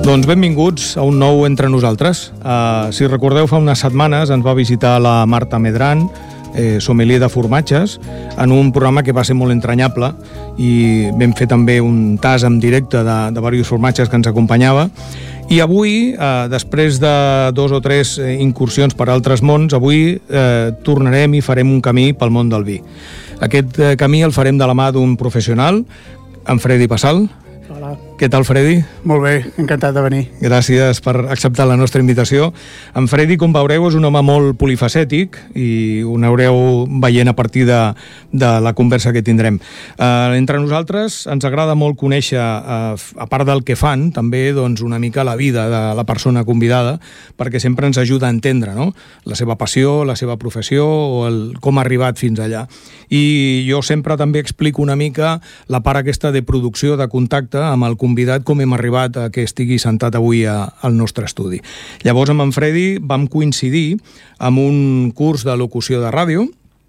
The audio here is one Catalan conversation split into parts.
Doncs benvinguts a un nou Entre Nosaltres. Si recordeu, fa unes setmanes ens va visitar la Marta Medran, sommelier de formatges, en un programa que va ser molt entranyable, i vam fer també un tas en directe de diversos formatges que ens acompanyava. I avui, després de 2 o 3 incursions per altres mons, avui tornarem i farem un camí pel món del vi. Aquest camí el farem de la mà d'un professional, en Freddy Passal. Hola. Què tal, Freddy? Molt bé, encantat de venir. Gràcies per acceptar la nostra invitació. En Freddy, com veureu, és un home molt polifacètic i ho aneu veient a partir de la conversa que tindrem. Entre nosaltres ens agrada molt conèixer, a part del que fan, també doncs, una mica la vida de la persona convidada, perquè sempre ens ajuda a entendre, no?, la seva passió, la seva professió o com ha arribat fins allà. I jo sempre també explico una mica la part aquesta de producció, de contacte amb el convidat, com hem arribat a que estigui sentat avui al nostre estudi. Llavors, amb en Freddy vam coincidir amb un curs de locució de ràdio,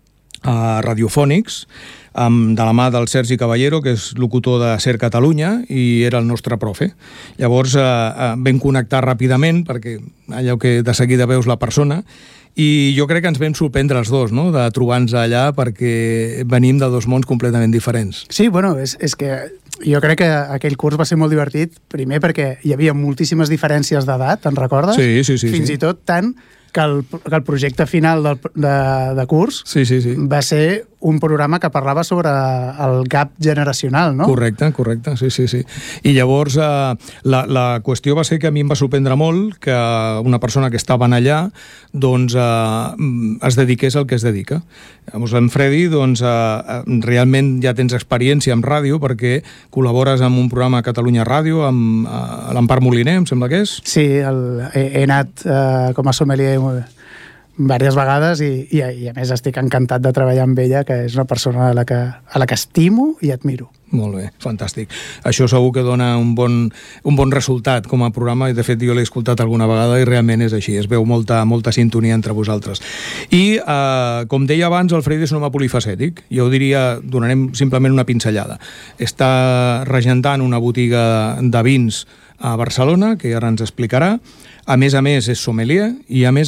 radiofònics, de la mà del Sergi Caballero, que és locutor de SER Catalunya, i era el nostre profe. Llavors vam connectar ràpidament, perquè allò que de seguida veus la persona, i jo crec que ens vam sorprendre els dos, no?, de trobar-nos allà, perquè venim de 2 mons completament diferents. Sí, bueno, és que jo crec que aquell curs va ser molt divertit, primer perquè hi havia moltíssimes diferències d'edat, te'n recordes? Sí. Fins i tot tant que el projecte final de curs va ser un programa que parlava sobre el gap generacional, no? Correcte, sí. I llavors la qüestió va ser que a mi em va sorprendre molt que una persona que estava allà doncs es dediqués al que es dedica. Llavors en Freddy doncs realment ja tens experiència amb ràdio perquè col·labores amb un programa a Catalunya Ràdio amb l'Empar Moliner, em sembla que és? Sí, he anat com a sommelier diverses vegades i a més estic encantat de treballar amb ella, que és una persona a la que estimo i admiro. Molt bé, fantàstic. Això segur que dona un bon resultat com a programa, i de fet jo l'he escoltat alguna vegada i realment és així, es veu molta sintonia entre vosaltres. I com deia abans, el Freddy és un home polifacètic. Jo diria, donarem simplement una pinzellada. Està regentant una botiga de vins a Barcelona, que ara ens explicarà. A més, és sommelier i a més,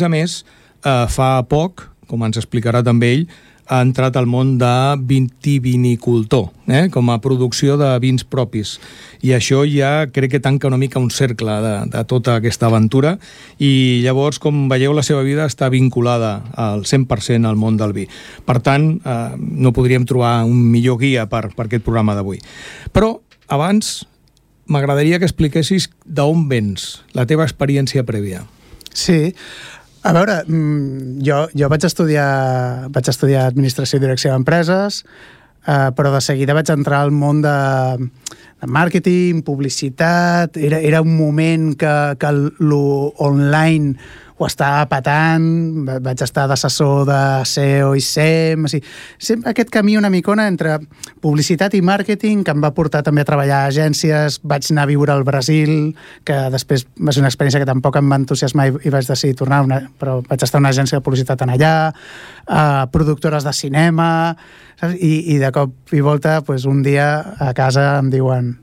fa poc, com ens explicarà també ell, ha entrat al món de vitivinicultor, com a producció de vins propis. I això ja crec que tanca una mica un cercle de tota aquesta aventura, i llavors, com veieu, la seva vida està vinculada al 100% al món del vi. Per tant, no podríem trobar un millor guia per aquest programa d'avui. Però, abans, m'agradaria que expliquessis d'on vens, la teva experiència prèvia. Sí. A veure, jo vaig estudiar Administració i Direcció d'Empreses, però de seguida vaig entrar al món de màrqueting, publicitat. Era un moment que l'online ho estava patant, vaig estar d'assessor de SEO i SEM, sempre aquest camí una micona entre publicitat i màrqueting, que em va portar també a treballar a agències. Vaig anar a viure al Brasil, que després va ser una experiència que tampoc em va entusiasmar i vaig decidir tornar, però vaig estar a una agència de publicitat en allà, productores de cinema, saps? I de cop i volta, un dia a casa em diuen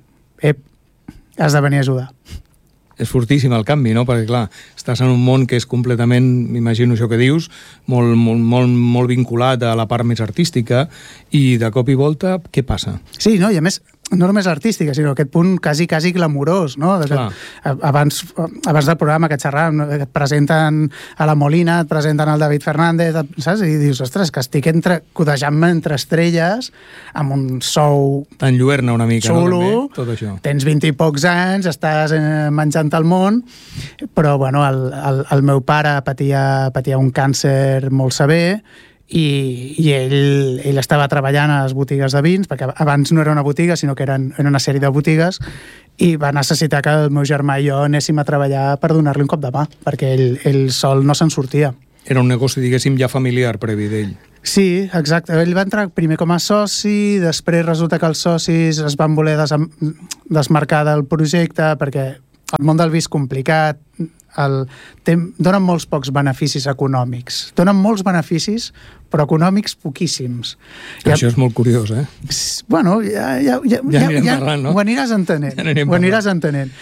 has de venir a ajudar. És fortíssim el canvi, no? Perquè, clar, estàs en un món que és completament, m'imagino això que dius, molt vinculat a la part més artística, i de cop i volta, què passa? Sí, no? I a més, no només artística, sinó aquest punt quasi glamurós, no? Abans del programa que xerràvem, et presenten a la Molina, et presenten al David Fernández, saps? I dius, ostres, que estic codejant-me entre estrelles amb un sou... T'enlluerna una mica, xulo, no? També, tot això. Tens 20 i pocs anys, estàs menjant el món, però, bueno, el meu pare patia un càncer molt sever, i ell estava treballant a les botigues de vins, perquè abans no era una botiga, sinó que era una sèrie de botigues, i va necessitar que el meu germà i jo anéssim a treballar per donar-li un cop de mà, perquè ell sol no se'n sortia. Era un negoci, diguéssim, ja familiar previ d'ell. Sí, exacte. Ell va entrar primer com a soci, després resulta que els socis es van voler desmarcar del projecte, perquè el món del vi és complicat, donen molts pocs beneficis econòmics. Donen molts beneficis, però econòmics poquíssims. Això és molt curiós, eh? Bueno, parlant, no? Ho aniràs entenent.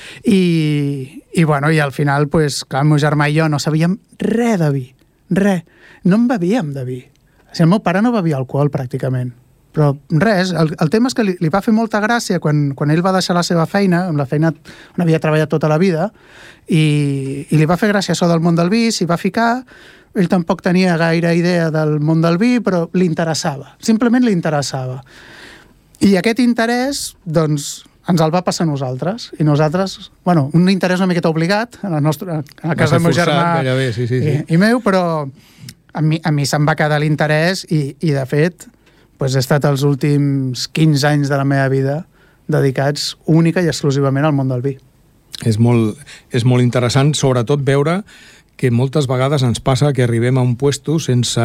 I al final, pues, clar, el meu germà i jo no sabíem res de vi. Res. No en bevíem de vi. O sigui, el meu pare no bevia alcohol, pràcticament. Però res, el tema és que li va fer molta gràcia quan ell va deixar la seva feina, amb la feina on havia treballat tota la vida, i li va fer gràcia això del món del vi, s'hi va ficar. Ell tampoc tenia gaire idea del món del vi, però li interessava, simplement li interessava. I aquest interès, doncs, ens el va passar a nosaltres. I nosaltres, bueno, un interès una miqueta obligat, en la casa del meu germà i meu, però a mi se'm va quedar l'interès i de fet, doncs he estat els últims 15 anys de la meva vida dedicats única i exclusivament al món del vi. És molt interessant, sobretot veure que moltes vegades ens passa que arribem a un puesto sense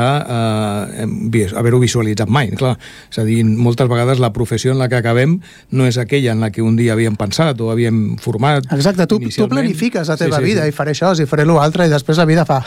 haver-ho visualitzat mai. Clar, és a dir, moltes vegades la professió en la que acabem no és aquella en la que un dia havíem pensat o havíem format. Exacte, tu planifiques la teva vida i faré això, i faré l'altre, i després la vida fa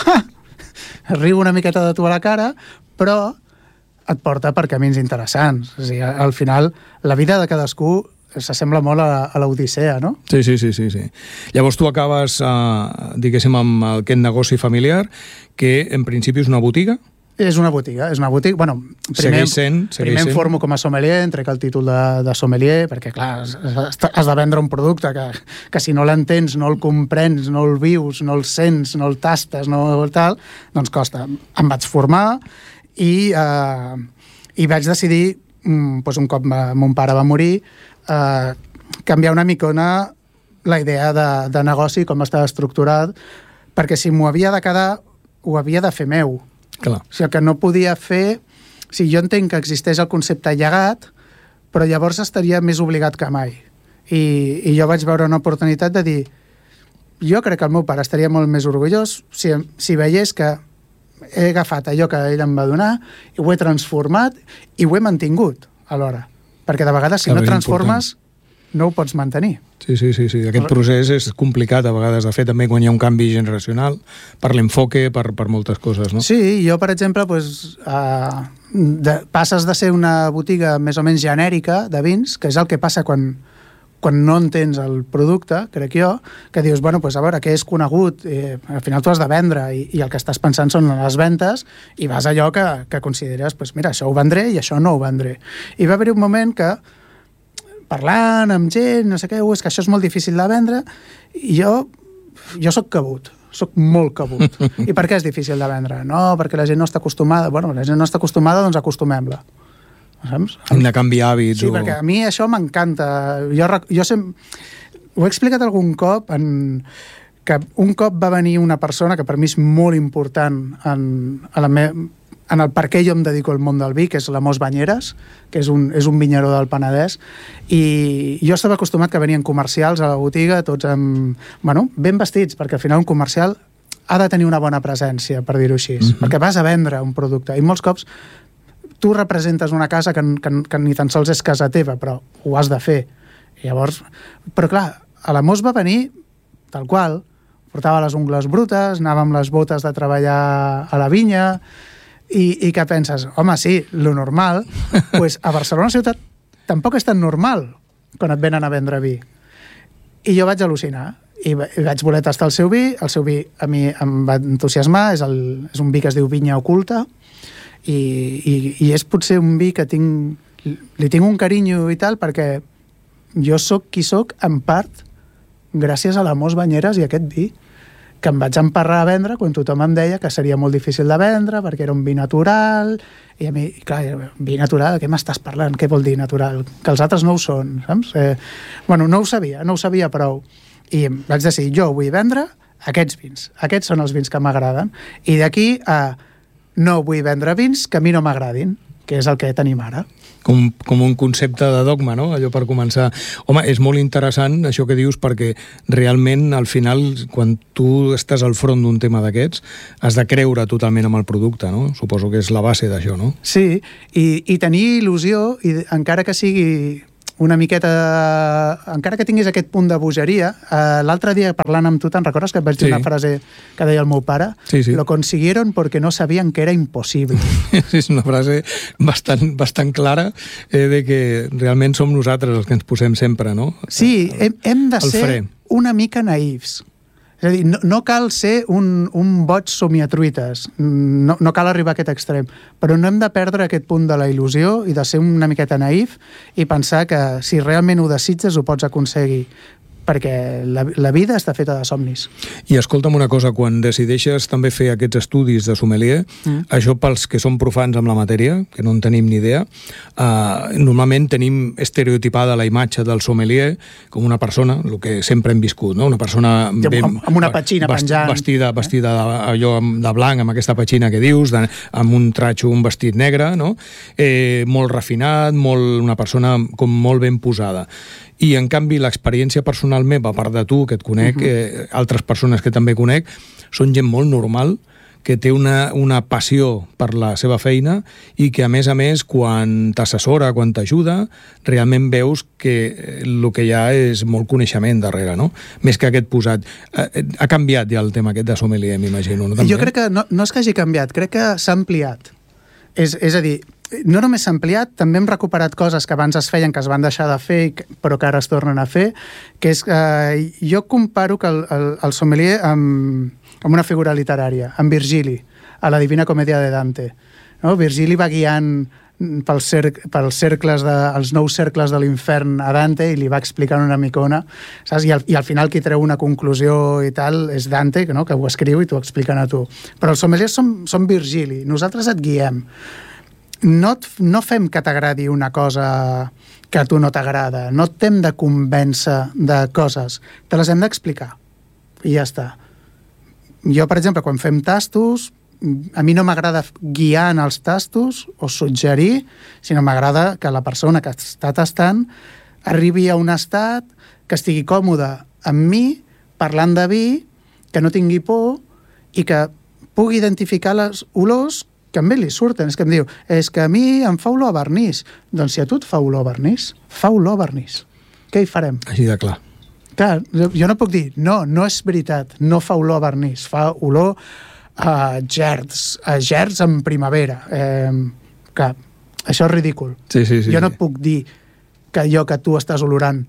riu una miqueta de tu a la cara, però et porta per camins interessants. O sigui, al final, la vida de cadascú s'assembla molt a l'Odissea, no? Sí. Llavors tu acabes, diguéssim, amb aquest negoci familiar, que en principi és una botiga? És una botiga. Bueno, primer em formo com a sommelier, trec el títol de sommelier, perquè, clar, has de vendre un producte que si no l'entens, no el comprens, no el vius, no el sents, no el tastes, no el tal, doncs costa. Em vaig formar i vaig decidir, doncs un cop mon pare va morir, canviar una micona la idea de negoci, com estava estructurat, perquè si m'ho havia de quedar, ho havia de fer meu. Clar. O sigui, que no podia fer... O sigui, jo entenc que existeix el concepte llegat, però llavors estaria més obligat que mai. I jo vaig veure una oportunitat de dir, jo crec que el meu pare estaria molt més orgullós si veiés que he agafat allò que ell em va donar i ho he transformat i ho he mantingut alhora. Perquè de vegades, si no transformes, no ho pots mantenir. Sí. Aquest procés és complicat a vegades de fer, també quan hi ha un canvi generacional, per l'enfoque, per moltes coses, no? Sí, jo, per exemple, passes de ser una botiga més o menys genèrica de vins, que és el que passa quan no entens el producte, crec jo, que dius, bueno, a veure, què és conegut? Al final tu has de vendre i el que estàs pensant són les ventes i vas a allò que consideres, mira, això ho vendré i això no ho vendré. I va haver un moment que parlant amb gent, no sé què, és que això és molt difícil de vendre, i jo soc cabut, soc molt cabut. I per què és difícil de vendre? No, perquè la gent no està acostumada. Bueno, la gent no està acostumada, doncs acostumem-la. Saps? Hem de canviar hàbits. Sí, perquè a mi això m'encanta. Jo ho he explicat algun cop, que un cop va venir una persona que per mi és molt important en el per què jo em dedico al món del vi, que és l'Amos Banyeres, que és un vinyeró del Penedès, i jo estava acostumat que venien comercials a la botiga, tots ben vestits, perquè al final un comercial ha de tenir una bona presència, per dir-ho així, perquè vas a vendre un producte, i molts cops tu representes una casa que ni tan sols és casa teva, però ho has de fer. Però clar, a l'Amos va venir tal qual, portava les ungles brutes, anava amb les botes de treballar a la vinya, i què penses? Home, sí, lo normal, pues a Barcelona ciutat tampoc és tan normal quan et venen a vendre vi. I jo vaig al·lucinar i vaig voler tastar el seu vi a mi em va entusiasmar, és un vi que es diu Vinya Oculta i és potser un vi que li tinc un carinyo i tal, perquè jo soc qui soc en part gràcies a l'Amos Banyeres i a aquest vi, que em vaig emparrar a vendre quan tothom em deia que seria molt difícil de vendre perquè era un vi natural, i a mi, clar, vi natural, de què m'estàs parlant? Què vol dir natural? Que els altres no ho són, saps? No ho sabia prou. I vaig decidir, jo vull vendre aquests vins. Aquests són els vins que m'agraden. I d'aquí a no vull vendre vins que a mi no m'agradin, que és el que tenim ara. Com un concepte de dogma, no? Allò per començar. Home, és molt interessant això que dius, perquè realment, al final, quan tu estàs al front d'un tema d'aquests, has de creure totalment amb el producte, no? Suposo que és la base d'això, no? Sí, i tenir il·lusió, i encara que sigui una miqueta, encara que tinguis aquest punt de bogeria, l'altre dia parlant amb tu, te'n recordes que et vaig dir una frase que deia el meu pare? Sí. Lo consiguieron porque no sabían que era imposible. És una frase bastant clara de que realment som nosaltres els que ens posem sempre, no? Sí, hem de ser una mica naïfs. És a dir, no cal ser un boig somiatruites, no cal arribar a aquest extrem, però no hem de perdre aquest punt de la il·lusió i de ser una miqueta naïf i pensar que si realment ho desitges ho pots aconseguir, perquè la vida està feta de somnis. I escolta'm una cosa, quan decideixes també fer aquests estudis de sommelier, això pels que som profans amb la matèria, que no en tenim ni idea, normalment tenim estereotipada la imatge del sommelier com una persona, el que sempre hem viscut, no? Una persona amb una petxina penjant. Vestida allò de blanc, amb aquesta petxina que dius, amb un tratxo, un vestit negre, no? Molt refinat, una persona com molt ben posada. I, en canvi, l'experiència personal meva, a part de tu, que et conec, altres persones que també conec, són gent molt normal, que té una passió per la seva feina i que, a més, quan t'assessora, quan t'ajuda, realment veus que el que hi ha és molt coneixement darrere, no? Més que aquest posat. Ha canviat ja el tema aquest de sommelier, m'imagino, no? Jo crec que no és que hagi canviat, crec que s'ha ampliat. És a dir, no només s'ha ampliat, també hem recuperat coses que abans es feien, que es van deixar de fer, però que ara es tornen a fer, que és jo comparo que el sommelier amb una figura literària, amb Virgili, a la Divina Comèdia de Dante. No? Virgili va guiant pels cercles els 9 cercles de l'infern a Dante i li va explicant una micona, saps? I al final qui treu una conclusió i tal és Dante, no? Que ho escriu i t'ho expliquen a tu. Però els sommeliers som Virgili, nosaltres et guiem. No fem que t'agradi una cosa que a tu no t'agrada, no t'hem de convèncer de coses, te les hem d'explicar i ja està. Jo, per exemple, quan fem tastos, a mi no m'agrada guiar en els tastos o suggerir, sinó m'agrada que la persona que està tastant arribi a un estat que estigui còmode amb mi, parlant de vi, que no tingui por i que pugui identificar les olors que a mi li surten. És que em diu, és que a mi em fa olor a vernís. Doncs si a tu et fa olor a vernís, fa olor a vernís. Què hi farem? Així de clar. Clar, jo no puc dir, no és veritat, no fa olor a vernís, fa olor a gerds en primavera. Clar, això és ridícul. Sí. Jo no puc dir que allò que tu estàs olorant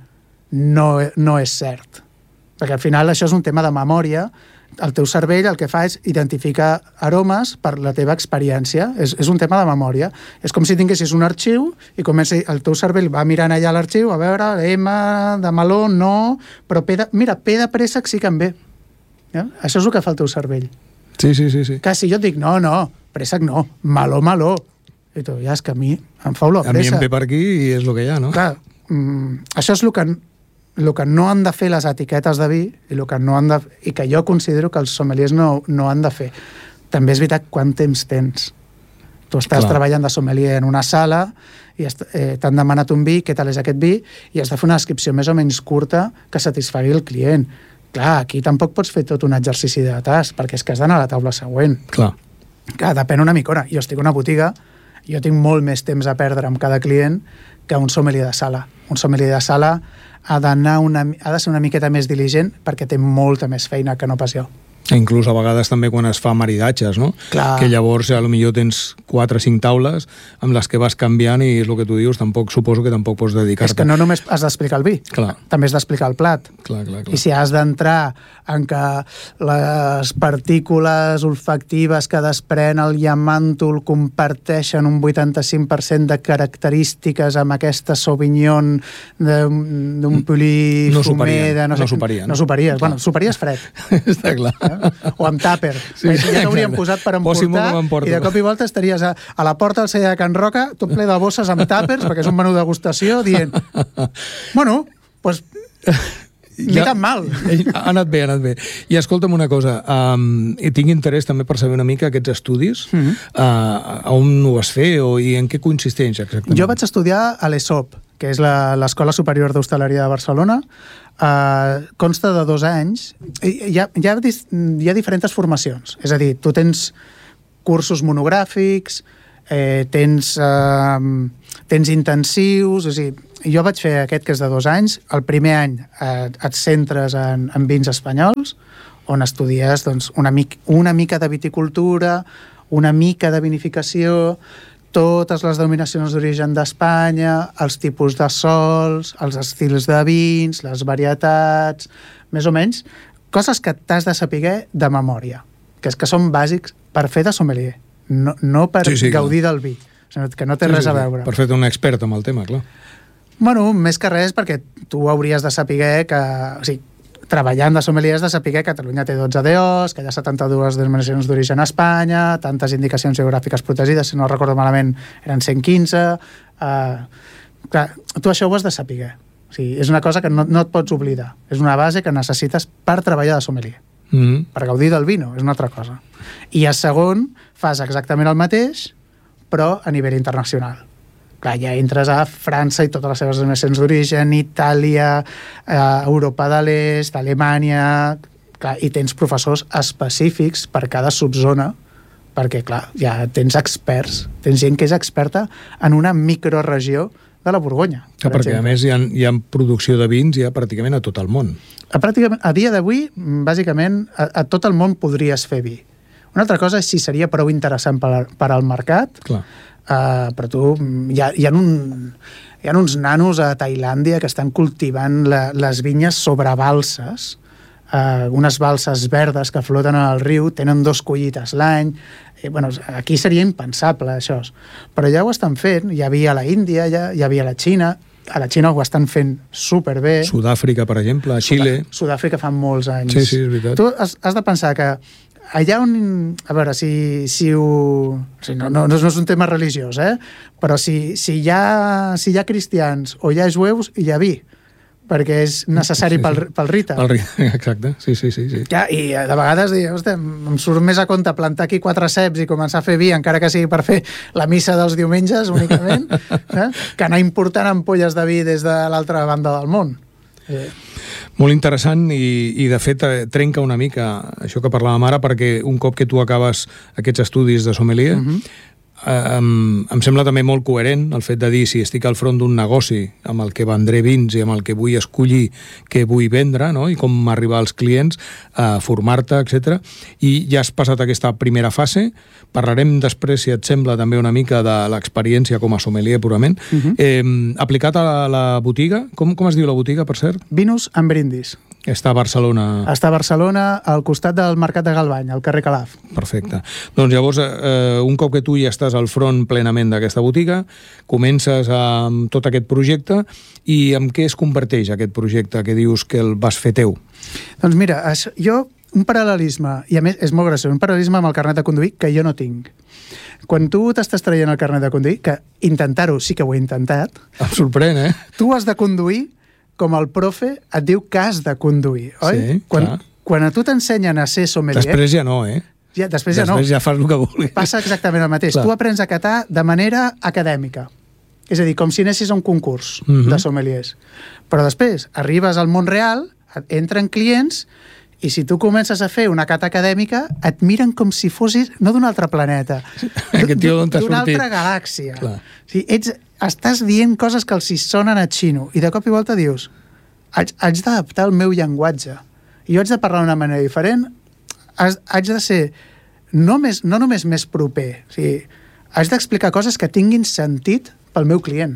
no és cert. Perquè al final això és un tema de memòria. El teu cervell el que fa és identificar aromes per la teva experiència. És un tema de memòria. És com si tinguessis un arxiu i el teu cervell va mirant allà l'arxiu, a veure, M de meló, no, però P de préssec sí que em ve. Ja? Això és el que fa el teu cervell. Sí. Que si jo et dic, no, préssec no, meló. I tu, ja és que a mi em fa olor a préssec. A mi em ve per aquí i és el que hi ha, no? Clar, això és el que no han de fer les etiquetes de vi i que jo considero que els sommeliers no han de fer. També és veritat quant temps tens. Tu estàs treballant de sommelier en una sala i t'han demanat un vi, què tal és aquest vi, i has de fer una descripció més o menys curta que satisfagui el client. Clar, aquí tampoc pots fer tot un exercici de tast, perquè és que has d'anar a la taula següent. Clar, depèn una micona. Jo estic a una botiga, jo tinc molt més temps a perdre amb cada client que un sommelier de sala. Un sommelier de sala ha de ser una miqueta més diligent perquè té molta més feina que no pas jo. Inclús a vegades també quan es fa maridatges, no? Clar. Que llavors potser tens 4 o 5 taules amb les que vas canviant i és el que tu dius, suposo que tampoc pots dedicar-te. És que no només has d'explicar el vi, també has d'explicar el plat. Clar. I si has d'entrar en que les partícules olfactives que desprèn el llamàntol comparteixen un 85% de característiques amb aquesta Sauvignon d'un Pulig Fumer... No soparia. No soparies. Bueno, soparies fred. Està clar. O amb tàper. Ja t'hauríem posat per emportar i de cop i volta estaries a la porta del celler de Can Roca, tot ple de bosses amb tàpers, perquè és un menú de degustació, dient, bueno, doncs ni tan mal. Ha anat bé. I escolta'm una cosa, tinc interès també per saber una mica aquests estudis, on ho vas fer i en què consisteix exactament? Jo vaig estudiar a l'ESOP, que és l'Escola Superior d'Hostaleria de Barcelona. Consta de 2 anys. Hi ha diferents formacions. És a dir, tu tens cursos monogràfics, tens intensius, és a dir, jo vaig fer aquest, que és de 2 anys. El primer any et centres en vins espanyols, on estudies doncs, una mica de viticultura, una mica de vinificació, totes les denominacions d'origen d'Espanya, els tipus de sols, els estils de vins, les varietats, més o menys, coses que t'has de saber de memòria, que són bàsics per fer de sommelier, no per gaudir del vi, que no té res a veure. Per fer-te un expert amb el tema, clar. Bueno, més que res perquè tu hauries de saber que... O sigui, treballant de sommelier has de saber que Catalunya té 12 DOs, que hi ha 72 denominacions d'origen a Espanya, tantes indicacions geogràfiques protegides, si no recordo malament eren 115... clar, tu això ho has de saber. O sigui, és una cosa que no et pots oblidar. És una base que necessites per treballar de sommelier. Per gaudir del vino, és una altra cosa. I a segon, fas exactament el mateix, però a nivell internacional. Clar, ja entres a França i totes les seves denominacions d'origen, Itàlia, Europa de l'Est, Alemanya... Clar, i tens professors específics per cada subzona, perquè, clar, ja tens experts, tens gent que és experta en una microregió de la Borgonya. Perquè, a més, hi ha producció de vins ja pràcticament a tot el món. A dia d'avui, bàsicament, a tot el món podries fer vi. Una altra cosa és si seria prou interessant per al mercat. Clar. Però tu, hi ha uns nanos a Tailàndia que estan cultivant les vinyes sobre balses, unes balses verdes que floten al riu, tenen 2 collites l'any. Bueno, aquí seria impensable, això. Però ja ho estan fent. Hi havia a la Índia, hi havia a la Xina. A la Xina ho estan fent superbé. Sud-àfrica, per exemple, a Xile. Sud-àfrica fa molts anys. Sí, és veritat. Tu has de pensar que allà on... A veure, si ho... No és un tema religiós, però si hi ha cristians o hi ha jueus, hi ha vi, perquè és necessari pel rite. Pel rite, exacte. Sí. Ja, i de vegades em surt més a compte plantar aquí 4 ceps i començar a fer vi, encara que sigui per fer la missa dels diumenges únicament, que anar important ampolles de vi des de l'altra banda del món. Molt interessant i de fet trenca una mica això que parlàvem ara, perquè un cop que tu acabes aquests estudis de sommelier, em sembla també molt coherent el fet de dir, si estic al front d'un negoci amb el que vendré vins i amb el que vull escollir què vull vendre, no? I com arribar als clients, formar-te, etc. I ja has passat aquesta primera fase. Parlarem després, si et sembla, també una mica de l'experiència com a sommelier purament. Aplicat a la botiga, com es diu la botiga, per cert? Vinus and Brindis. Està a Barcelona. Està a Barcelona, al costat del Mercat de Galvany, al carrer Calaf. Perfecte. Doncs llavors, un cop que tu ja estàs al front plenament d'aquesta botiga, comences amb tot aquest projecte, i en què es converteix aquest projecte que dius que el vas fer teu? Doncs mira, jo un paral·lelisme, i a més és molt graciós, un paral·lelisme amb el carnet de conduir que jo no tinc. Quan tu t'estàs traient el carnet de conduir, que intentar-ho sí que ho he intentat... Em sorprèn, Tu has de conduir com el profe et diu que has de conduir, oi? Sí, clar. Quan a tu t'ensenyen a ser sommelier... Després ja no, Després ja no. Després ja fas el que vulguis. Passa exactament el mateix. Clar. Tu aprens a catar de manera acadèmica. És a dir, com si anessis a un concurs de sommeliers. Però després arribes al món real, entren clients, i si tu comences a fer una cata acadèmica, et miren com si fossis, no d'un altre planeta, d'una altra galàxia. Clar. O sigui, estàs dient coses que els hi sonen a xino, i de cop i volta dius, haig d'adaptar el meu llenguatge. I jo haig de parlar d'una manera diferent, haig de ser no només més proper, o sigui, haig d'explicar coses que tinguin sentit pel meu client.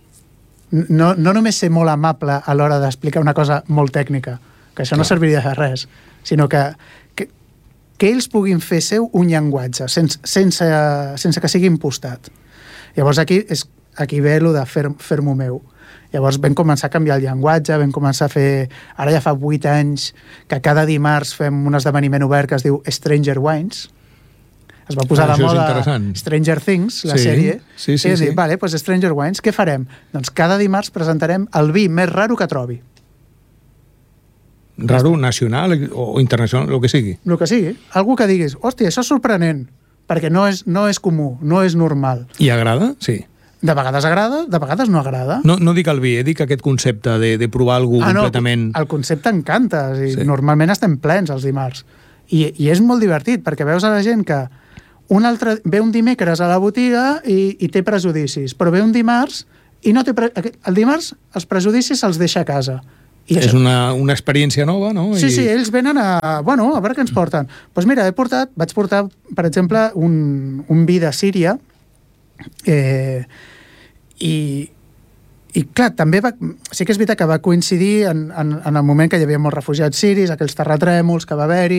No només ser molt amable a l'hora d'explicar una cosa molt tècnica, que això no serviria de res, sinó que ells puguin fer seu un llenguatge, sense que sigui impostat. Llavors aquí ve el de fer-m'ho meu. Llavors vam començar a canviar el llenguatge, vam començar a fer... Ara ja fa 8 anys que cada dimarts fem un esdeveniment obert que es diu Stranger Wines. Es va posar de moda Stranger Things, la sèrie. Sí. Dir, vale, doncs Stranger Wines, què farem? Doncs cada dimarts presentarem el vi més raro que trobi. Raro, nacional o internacional, el que sigui. El que sigui. Algú que diguis, hòstia, això és sorprenent, perquè no és comú, no és normal. I agrada? Sí. De vegades agrada, de vegades no agrada. No dic el vi, dic aquest concepte de provar alguna cosa completament... No, el concepte encanta. Normalment estem plens els dimarts. I és molt divertit, perquè veus a la gent que ve un dimecres a la botiga i té prejudicis, però ve un dimarts I no el dimarts els prejudicis se'ls deixa a casa. I és una experiència nova, no? Sí, ells venen a veure què ens porten. Doncs mira, vaig portar, per exemple, un vi de Síria, i clar, també sí que és veritat que va coincidir en el moment que hi havia molts refugiats siris, aquells terratrèmols que va haver-hi,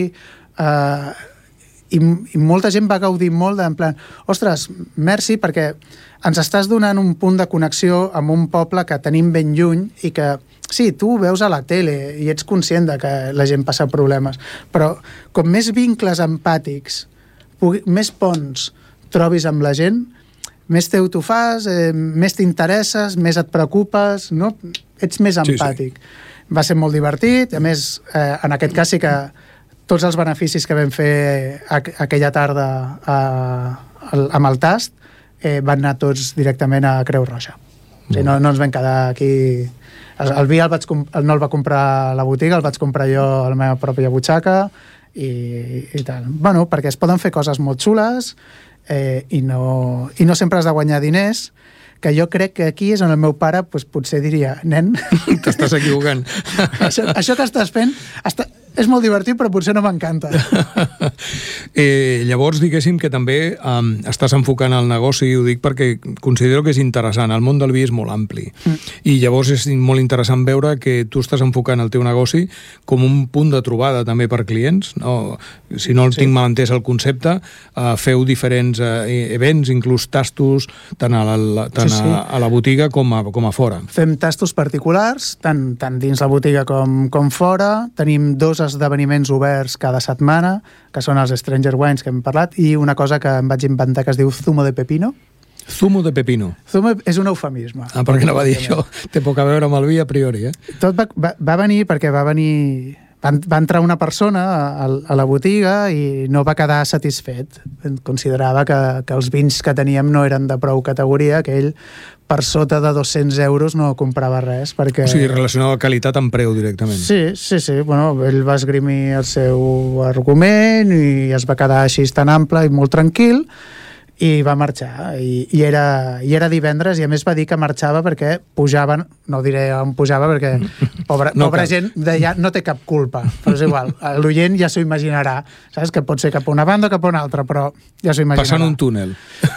i molta gent va gaudir molt en plan, ostres, merci, perquè ens estàs donant un punt de connexió amb un poble que tenim ben lluny i que sí, tu ho veus a la tele i ets conscient de que la gent passa problemes, però com més vincles empàtics, més ponts trobis amb la gent, més teu t'ho fas, més t'interesses, més et preocupes, no? Ets més empàtic. Sí. Va ser molt divertit, a més, en aquest cas sí que tots els beneficis que vam fer aquella tarda amb el tast van anar tots directament a Creu Roja. O sigui, no ens vam quedar aquí... El vi no el va comprar a la botiga, el vaig comprar jo a la meva pròpia butxaca i tal. Bueno, perquè es poden fer coses molt xules i no sempre has de guanyar diners, que jo crec que aquí és on el meu pare potser diria, nen... T'estàs equivocant. Això que estàs fent és molt divertit, però potser no m'encanta. Llavors, diguéssim que també estàs enfocant el negoci, ho dic perquè considero que és interessant. El món del vi és molt ampli. I llavors és molt interessant veure que tu estàs enfocant el teu negoci com un punt de trobada també per clients. No? Si no tinc mal entès el concepte, feu diferents events, inclús tastos, tant a la botiga com a fora. Fem tastos particulars, tant dins la botiga com fora. Tenim 2 esdeveniments oberts cada setmana, que són els Stranger Wines que hem parlat, i una cosa que em vaig inventar que es diu zumo de pepino. Zumo de pepino. Zumo és un eufemisme. Perquè no va dir això. Té poc a veure amb el vi a priori, Tot va venir perquè va entrar una persona a la botiga i no va quedar satisfet. Considerava que els vins que teníem no eren de prou categoria, que ell per sota de 200 euros no comprava res. Perquè... O sigui, relacionava qualitat amb preu directament. Sí. Bueno, ell va esgrimir el seu argument i es va quedar així tan ample i molt tranquil i va marxar. I era divendres i a més va dir que marxava perquè pujaven, no diré on pujava perquè pobra gent d'allà no té cap culpa, però és igual, l'oient ja s'ho imaginarà, saps? Que pot ser cap a una banda o cap a una altra, però ja s'ho imaginarà. Passant un túnel.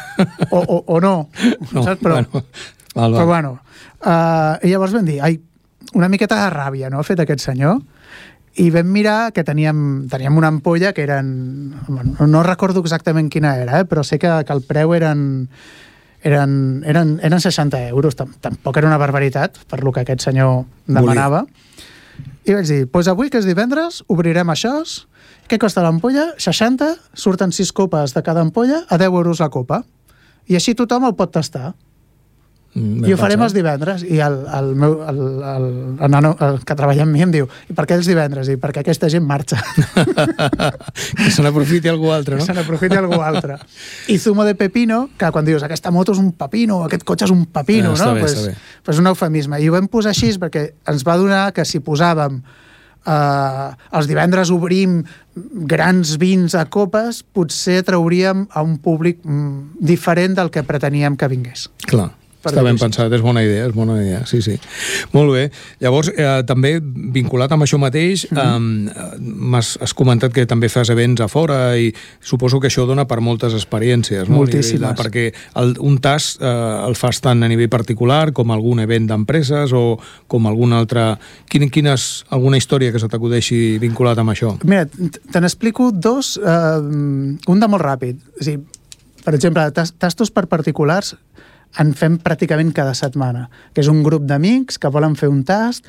O no, saps? Però bueno. I llavors vam dir, una miqueta de ràbia, no?, ha fet aquest senyor. I vam mirar que teníem una ampolla que eren... No recordo exactament quina era, però sé que el preu eren 60 euros. Tampoc era una barbaritat per lo que aquest senyor demanava. I vaig dir, doncs avui, que és divendres, obrirem això. Què costa l'ampolla? 60, surten 6 copes de cada ampolla a 10 euros la copa. I així tothom el pot tastar. I ho farem els divendres. I el nano que treballa amb mi em diu, i per què els divendres? I perquè aquesta gent marxa. Que se n'aprofiti algú altre, no? Que se n'aprofiti algú altre. I zumo de pepino, que quan dius aquesta moto és un pepino, aquest cotxe és un pepino, no? Pues un eufemisme. I ho vam posar així perquè ens va donar que si posàvem els divendres obrim grans vins a copes, potser trauríem a un públic diferent del que preteníem que vingués. Clar. Està ben pensat, és bona idea, sí. Molt bé. Llavors, també vinculat amb això mateix, has comentat que també fas events a fora i suposo que això dona per moltes experiències, no? Moltíssimes. Perquè un tast el fas tant a nivell particular com algun event d'empreses o com algun altre... Alguna història que se t'acudeixi vinculat amb això? Mira, te n'explico 2, un de molt ràpid. És a dir, per exemple, tastos per particulars en fem pràcticament cada setmana, que és un grup d'amics que volen fer un tast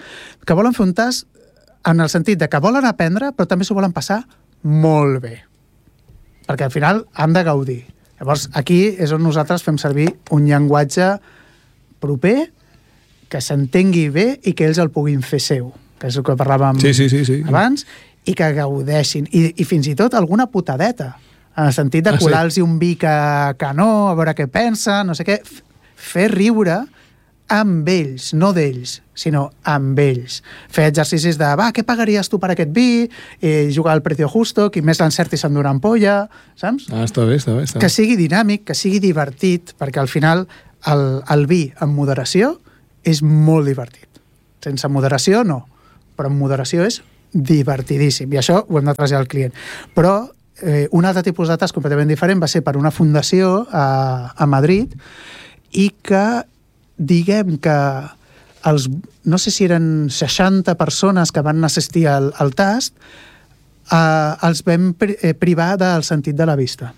en el sentit de que volen aprendre, però també s'ho volen passar molt bé. Perquè al final han de gaudir. Llavors, aquí és on nosaltres fem servir un llenguatge proper, que s'entengui bé i que ells el puguin fer seu, que és el que parlàvem abans, i que gaudeixin. I fins i tot alguna putadeta, en el sentit de colar-los un vi que no, a veure què pensa, no sé què... Fer riure amb ells, no d'ells, sinó amb ells. Fer exercicis de, què pagaries tu per aquest vi? Jugar al precio justo, qui més l'encerti se'n dona ampolla, saps? Està bé. Que sigui dinàmic, que sigui divertit, perquè al final el vi amb moderació és molt divertit. Sense moderació, no. Però amb moderació és divertidíssim. I això ho hem de traslladar al client. Però un altre tipus de tast completament diferent va ser per una fundació a Madrid i que, diguem que no sé si eren 60 persones que van assistir al tast, els vam privar del sentit de la vista.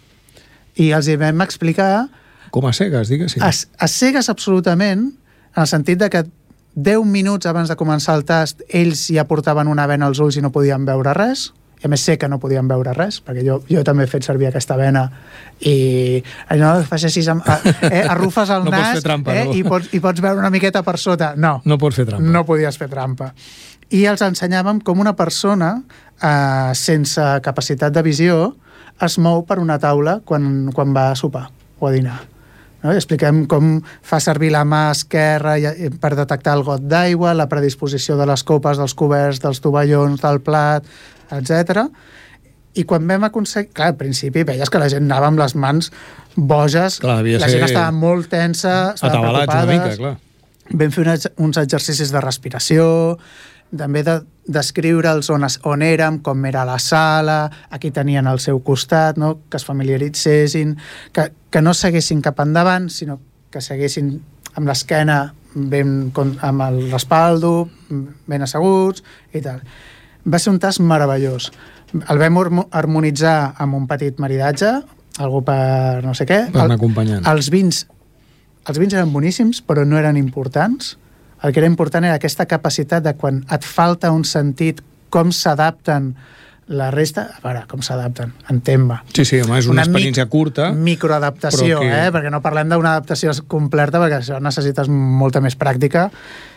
I els vam explicar... Com a cegues, diguéssim. A cegues absolutament, en el sentit de que 10 minuts abans de començar el tast ells ja portaven una vena als ulls i no podien veure res, i a més sé que no podien veure res, perquè jo també he fet servir aquesta vena i no, fas així, arrufes el nas, pots fer trampa, no? i pots veure una miqueta per sota. No pots fer trampa. No podies fer trampa. I els ensenyàvem com una persona sense capacitat de visió es mou per una taula quan va a sopar o a dinar. No? I expliquem com fa servir la mà esquerra per detectar el got d'aigua, la predisposició de les copes, dels coberts, dels tovallons, del plat, etc. I quan vam aconseguir... Clar, al principi veies que la gent anava amb les mans boges, la gent estava molt tensa, estava preocupada. Una mica, clar. Vam fer uns exercicis de respiració, també de descriure'ls on érem, com era la sala, a qui tenien al seu costat, no? Que es familiaritzessin, que no seguessin cap endavant, sinó que seguessin amb l'esquena amb el respaldo, ben asseguts i tal. Va ser un tast meravellós. El vam harmonitzar amb un petit maridatge, algú per no sé què. Per un acompanyant. Els vins eren boníssims, però no eren importants. El que era important era aquesta capacitat de quan et falta un sentit, com s'adapten la resta... A veure, com s'adapten? Entén-me. Sí, home, és una experiència curta. Microadaptació, perquè no parlem d'una adaptació completa, perquè això necessites molta més pràctica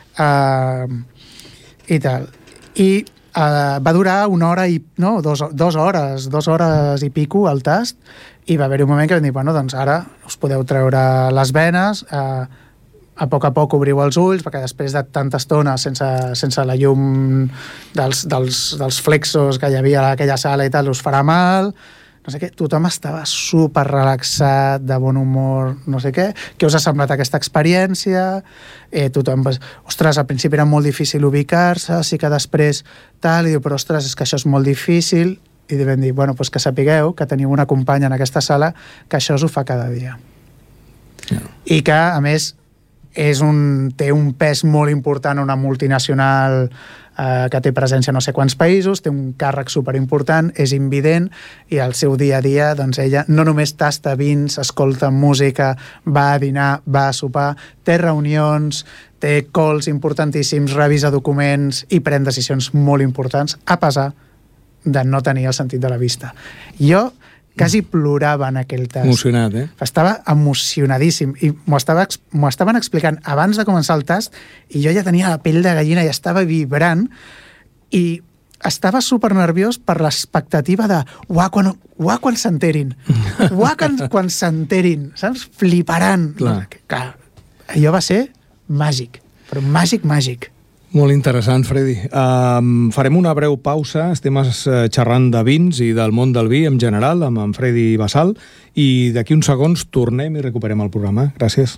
i tal. I va durar una hora i... No, 2 hores i pico el tast, i va haver-hi un moment que vam dir, bueno, doncs ara us podeu treure les venes, a poc obriu els ulls, perquè després de tanta estona sense la llum dels flexos que hi havia a aquella sala i tal, us farà mal, no sé què. Tothom estava super relaxat, de bon humor, no sé què. Què us ha semblat aquesta experiència? Tothom, ostres, al principi era molt difícil ubicar-se, sí que després tal, i diu, però ostres, és que això és molt difícil, i vam dir, bueno, doncs que sapigueu que teniu una companya en aquesta sala que això us ho fa cada dia. I que, a més, té un pes molt important a una multinacional que té presència a no sé quants països, té un càrrec superimportant, és invident, i al seu dia a dia doncs ella no només tasta vins, escolta música, va a dinar, va a sopar, té reunions, té calls importantíssims, revisa documents i pren decisions molt importants, a pesar de no tenir el sentit de la vista. Jo quasi plorava en aquell tast. Emocionat, Estava emocionadíssim i m'ho estaven explicant abans de començar el tast i jo ja tenia la pell de gallina i estava vibrant i estava supernerviós per l'expectativa de quan s'enterin, quan s'enterin, saps? Fliparan. Clar, allò va ser màgic, però màgic. Molt interessant, Freddy. Farem una breu pausa. Estem xerrant de vins i del món del vi en general amb en Freddy Basal i d'aquí uns segons tornem i recuperem el programa. Gràcies.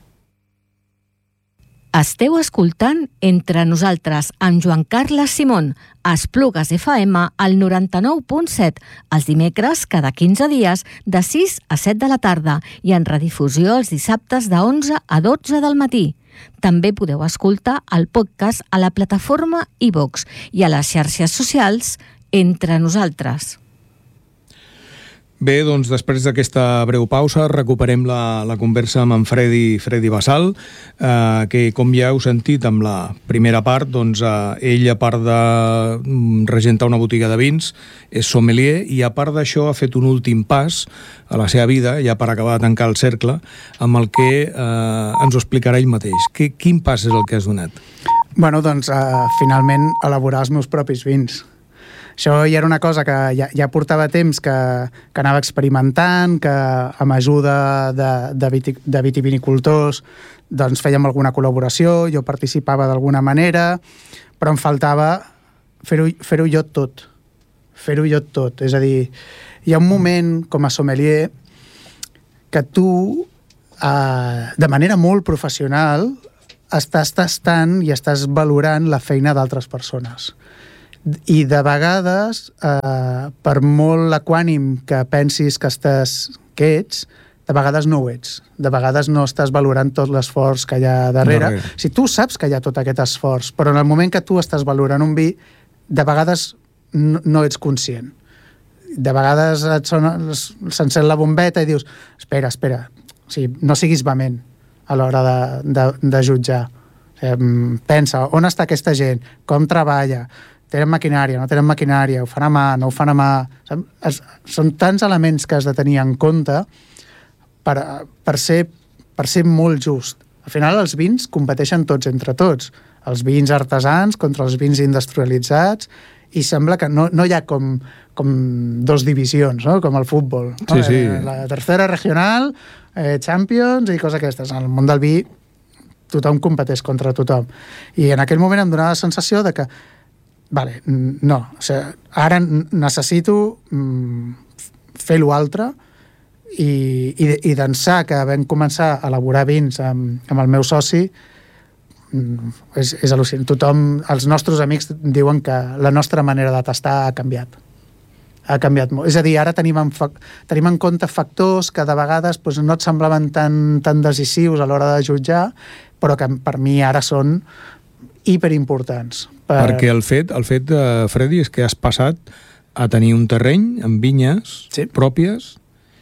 Esteu escoltant Entre Nosaltres amb Joan Carles Simón, a Esplugues FM al 99.7, els dimecres cada 15 dies de 6 a 7 de la tarda i en redifusió els dissabtes de 11 a 12 del matí. També podeu escoltar el podcast a la plataforma iVox i a les xarxes socials Entre Nosaltres. Bé, doncs després d'aquesta breu pausa recuperem la conversa amb en Freddy Basal, que com ja heu sentit amb la primera part, doncs ell, a part de regentar una botiga de vins, és sommelier i a part d'això ha fet un últim pas a la seva vida, ja per acabar de tancar el cercle, amb el que ens ho explicarà ell mateix. Quin pas és el que has donat? Bueno, doncs finalment elaborar els meus propis vins. Això ja era una cosa que ja portava temps que anava experimentant, que amb ajuda de vitivinicultors doncs fèiem alguna col·laboració, jo participava d'alguna manera, però em faltava fer-ho jo tot. És a dir, hi ha un moment com a sommelier que tu de manera molt professional, estàs tastant i estàs valorant la feina d'altres persones. I de vegades, per molt equànim que pensis que ets, de vegades no ho ets. De vegades no estàs valorant tot l'esforç que hi ha darrere. Si tu saps que hi ha tot aquest esforç, però en el moment que tu estàs valorant un vi, de vegades no ets conscient. De vegades s'encén la bombeta i dius, espera, o sigui, no siguis vehement a l'hora de jutjar. O sigui, pensa, on està aquesta gent? Com treballa? Tenen maquinària, no tenen maquinària? Ho fan a mà, no ho fan a mà? Són tants elements que has de tenir en compte per ser molt just. Al final els vins competeixen tots entre tots. Els vins artesans contra els vins industrialitzats, i sembla que no hi ha com dos divisions, no? Com el futbol. No? Sí. La tercera regional, Champions i coses aquestes. En el món del vi tothom competeix contra tothom. I en aquell moment em donava la sensació de que no, o sigui, ara necessito fer l'altre i d'ençà que vam començar a elaborar vins amb el meu soci, és al·lucinant. Els nostres amics diuen que la nostra manera de tastar ha canviat. Ha canviat molt. És a dir, ara tenim en compte factors que de vegades no et semblaven tan decisius a l'hora de jutjar, però que per mi ara són hiperimportants. Perquè el fet, Freddy, és que has passat a tenir un terreny amb vinyes pròpies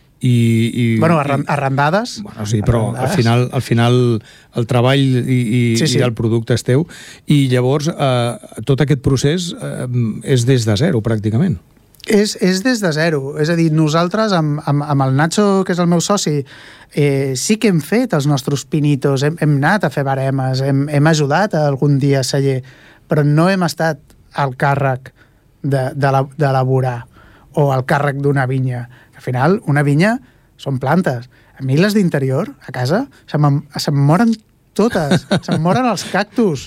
i arrendades. Bueno, sí, però al final el treball i el producte és teu, i llavors tot aquest procés és des de zero, pràcticament. És des de zero. És a dir, nosaltres, amb el Nacho, que és el meu soci, sí que hem fet els nostres pinitos, hem anat a fer baremes, hem ajudat algun dia a celler, però no hem estat al càrrec d'elaborar o al càrrec d'una vinya. Al final, una vinya són plantes. A mi les d'interior, a casa, se'm moren totes. Se'm moren els cactus.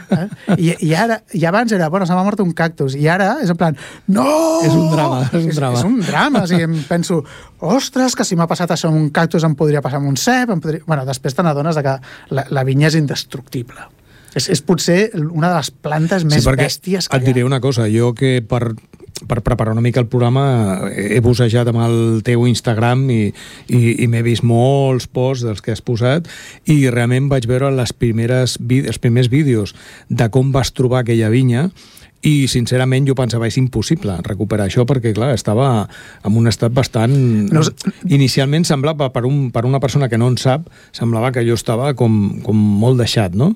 I abans era, se m'ha mort un cactus. I ara és en plan, no! És un drama. És un drama. O sigui, em penso, ostres, que si m'ha passat això amb un cactus em podria passar amb un cep. Després te n'adones que la vinya és indestructible. És potser una de les plantes més bèsties que hi ha. Et diré una cosa, jo que per preparar una mica el programa he bussejat amb el teu Instagram i m'he vist molts posts dels que has posat, i realment vaig veure els primers vídeos de com vas trobar aquella vinya, i sincerament jo pensava és impossible recuperar això, perquè clar, estava en un estat bastant... Inicialment semblava, per una persona que no en sap, semblava que jo estava com molt deixat, no?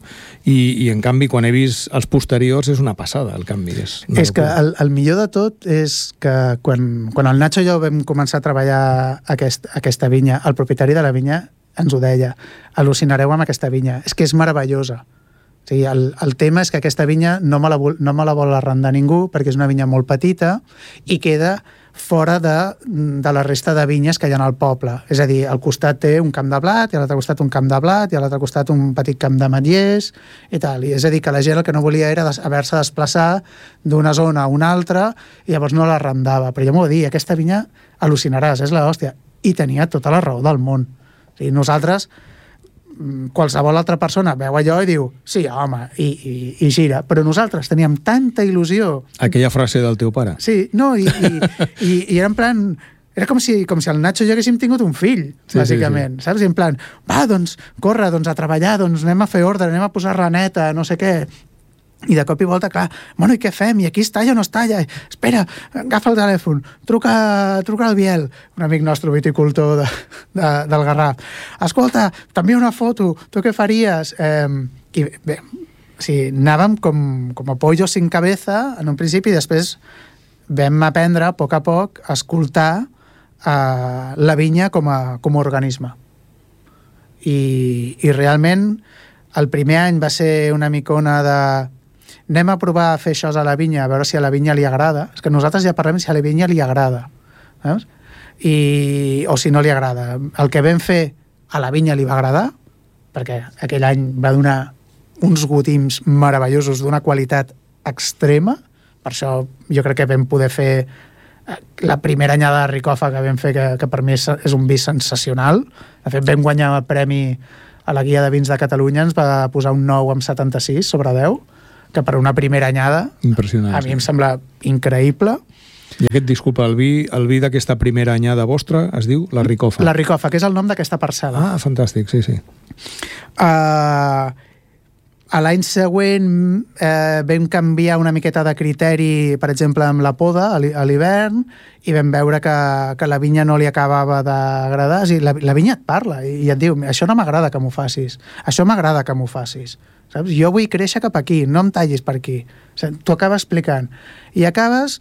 I en canvi, quan he vist els posteriors, és una passada el canvi. És que el millor de tot és que quan el Nacho i jo vam començar a treballar aquesta vinya, el propietari de la vinya ens ho deia, al·lucinareu amb aquesta vinya, és que és meravellosa. O sigui, el tema és que aquesta vinya no me la vol arrendar ningú, perquè és una vinya molt petita i queda fora de la resta de vinyes que hi ha al poble. És a dir, al costat té un camp de blat, i a l'altre costat un camp de blat, i a l'altre costat un petit camp d'ametllers, i tal. I és a dir, que la gent el que no volia era haver-se de desplaçar d'una zona a una altra, i llavors no l'arrendava. Però jo m'ho dir, aquesta vinya al·lucinaràs, és l'hòstia. I tenia tota la raó del món. O sigui, nosaltres... qualsevol altra persona veu allò i diu sí, home, i gira, però nosaltres teníem tanta il·lusió. Aquella frase del teu pare. Sí, no, i era en plan, era com si el Nacho i jo haguéssim tingut un fill, bàsicament, saps? I en plan, doncs, corre, a treballar, anem a fer ordre, anem a posar raneta, no sé què. I de cop i volta, clar, i què fem? I aquí es talla o no es talla? Espera, agafa el telèfon, truca al Biel, un amic nostre viticultor del Garraf. Escolta, t'envio una foto, tu què faries? I bé, anàvem com a pollo sin cabeza en un principi, i després vam aprendre a poc a escoltar la vinya com a organisme. I realment el primer any va ser una micona de anem a provar a fer això a la vinya, a veure si a la vinya li agrada. És que nosaltres ja parlem si a la vinya li agrada. Saps? O si no li agrada. El que vam fer a la vinya li va agradar, perquè aquell any va donar uns gotims meravellosos d'una qualitat extrema. Per això jo crec que vam poder fer la primera anyada de Ricofa que vam fer, que per mi és un vi sensacional. De fet, vam guanyar el premi a la Guia de Vins de Catalunya, ens va posar un 9,76 sobre 10, que per una primera anyada impressionant, a mi em sembla increïble. I aquest, disculpa, el vi d'aquesta primera anyada vostra es diu La Ricofa. La Ricofa, que és el nom d'aquesta parcel·la. Ah, fantàstic, sí. A l'any següent vam canviar una miqueta de criteri, per exemple, amb la poda a l'hivern, i vam veure que la vinya no li acabava d'agradar. La vinya et parla i et diu, això no m'agrada que m'ho facis, això m'agrada que m'ho facis. Saps? Jo vull créixer cap aquí, no em tallis per aquí. T'ho acaba explicant. I acabes,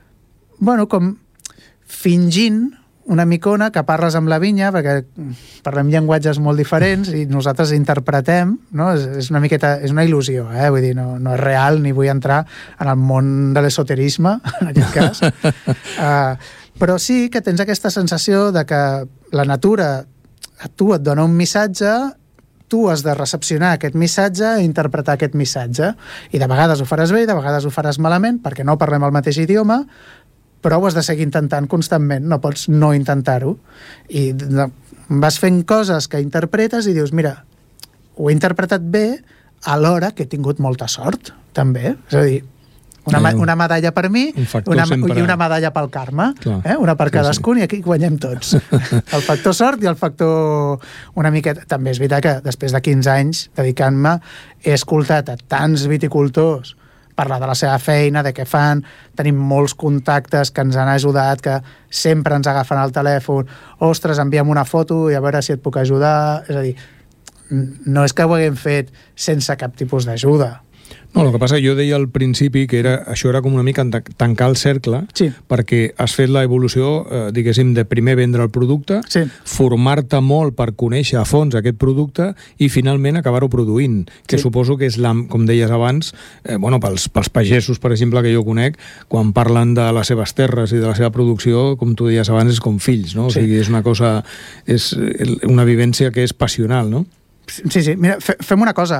com fingint una micona que parles amb la vinya, perquè parlem llenguatges molt diferents i nosaltres interpretem, no? És una miqueta, és una il·lusió, vull dir, no és real, ni vull entrar en el món de l'esoterisme, en aquest cas. Però sí que tens aquesta sensació de que la natura a tu et dona un missatge, tu has de recepcionar aquest missatge i interpretar aquest missatge. I de vegades ho faràs bé i de vegades ho faràs malament, perquè no parlem el mateix idioma, però ho has de seguir intentant constantment, no pots no intentar-ho. I vas fent coses que interpretes i dius, mira, ho he interpretat bé alhora que he tingut molta sort, també. És a dir, una medalla per mi i una medalla pel Carme, una per cadascun, i aquí guanyem tots. El factor sort i el factor una miqueta... També és veritat que després de 15 anys dedicant-me he escoltat a tants viticultors parlar de la seva feina, de què fan, tenim molts contactes que ens han ajudat, que sempre ens agafen el telèfon, ostres, envia'm una foto i a veure si et puc ajudar. És a dir, no és que ho haguem fet sense cap tipus d'ajuda. No, el que passa, jo deia al principi que això era com una mica tancar el cercle, sí, perquè has fet la evolució, diguéssim, de primer vendre el producte, sí, formar-te molt per conèixer a fons aquest producte i finalment acabar-ho produint, que sí, suposo que és, com deies abans, pels pagesos, per exemple, que jo conec, quan parlen de les seves terres i de la seva producció, com tu deies abans, és com fills, no? Sí. O sigui, és una cosa, és una vivència que és passional, no? Sí, mira, fem una cosa.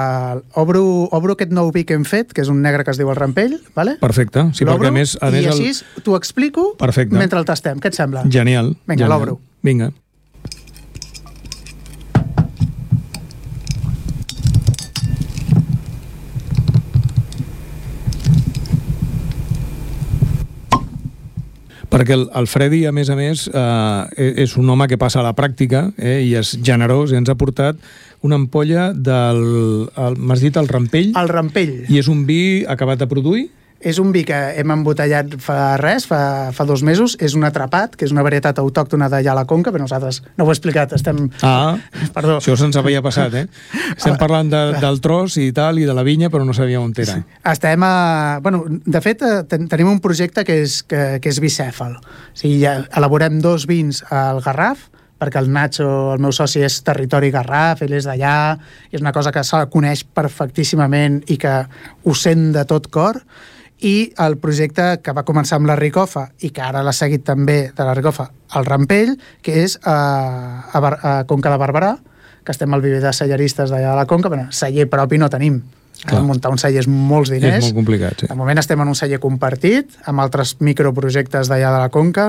Obro aquest nou vi que hem fet, que és un negre que es diu el Rampell, vale? Perfecte. Sí, perquè a més i així t'ho explico. Perfecte. Mentre el tastem. Què et sembla? Genial. Vinga, l'obro. Vinga. Perquè el Freddy, a més, és un home que passa a la pràctica i és generós i ens ha portat una ampolla m'has dit el Rampell? El Rampell. I és un vi acabat de produir? És un vi que hem embotellat fa 2 mesos. És un atrapat, que és una varietat autòctona d'allà a la Conca, però nosaltres no ho he explicat, estem... Perdó. Això se'ns havia passat, Estem parlant del tros i tal, i de la vinya, però no sabíem on era. Sí. Estem de fet, tenim un projecte que és bicèfal. O sigui, ja elaborem 2 vins al Garraf, perquè el Nacho, el meu soci, és territori Garraf, ell és d'allà, i és una cosa que se coneix perfectíssimament i que ho sent de tot cor. I el projecte que va començar amb la Ricofa i que ara l'ha seguit també de la Ricofa, el Rampell, que és a Conca de Barberà, que estem al viver de selleristes d'allà de la Conca, però celler propi no tenim. Muntar un celler és molts diners. És molt complicat, sí. De moment estem en un celler compartit amb altres microprojectes d'allà de la Conca,